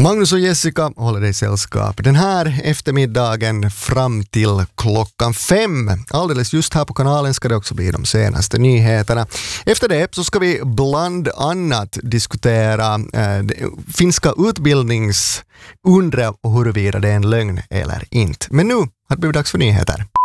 Magnus och Jessica håller dig sällskap den här eftermiddagen fram till 5. Alldeles just här på kanalen ska det också bli de senaste nyheterna. Efter det så ska vi bland annat diskutera finska utbildningsundre och huruvida det är en lögn eller inte. Men nu har det blivit dags för nyheter.